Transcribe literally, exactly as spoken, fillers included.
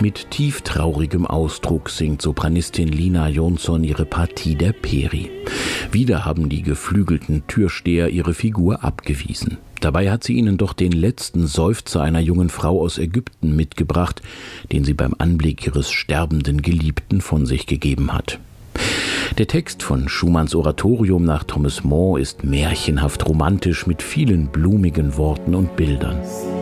Mit tieftraurigem Ausdruck singt Sopranistin Lina Jonsson ihre Partie der Peri. Wieder haben die geflügelten Türsteher ihre Figur abgewiesen. Dabei hat sie ihnen doch den letzten Seufzer einer jungen Frau aus Ägypten mitgebracht, den sie beim Anblick ihres sterbenden Geliebten von sich gegeben hat. Der Text von Schumanns Oratorium nach Thomas More ist märchenhaft romantisch mit vielen blumigen Worten und Bildern.